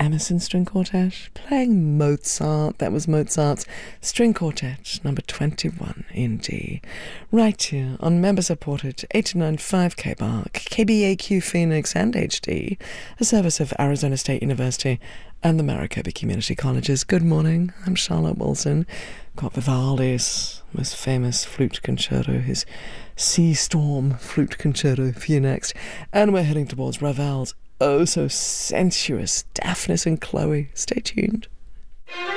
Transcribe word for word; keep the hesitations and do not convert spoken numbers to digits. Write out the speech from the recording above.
Emerson String Quartet playing Mozart. That was Mozart's String Quartet number twenty-one in D. Right here on member-supported eighty-nine point five K B A R C, K B A Q Phoenix and H D, a service of Arizona State University and the Maricopa Community Colleges. Good morning, I'm Charlotte Wilson. Got Vivaldi's most famous flute concerto, his Sea Storm flute concerto for you next. And we're heading towards Ravel's oh so sensuous Daphnis and Chloe. Stay tuned.